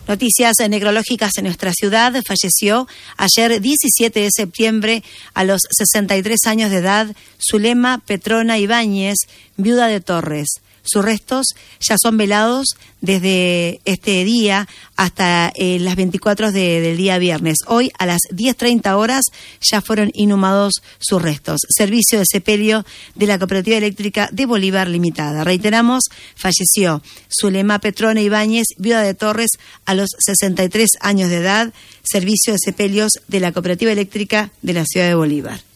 Noticias necrológicas en nuestra ciudad. Falleció ayer 17 de septiembre a los 63 años de edad Zulema Petrona Ibáñez, viuda de Torres. Sus restos ya son velados desde este día hasta las 24 del día viernes. Hoy a las 10:30 horas ya fueron inhumados sus restos. Servicio de sepelio de la Cooperativa Eléctrica de Bolívar Limitada. Reiteramos, falleció Zulema Petrona Ibáñez, viuda de Torres, a los 63 años de edad. Servicio de sepelios de la Cooperativa Eléctrica de la Ciudad de Bolívar.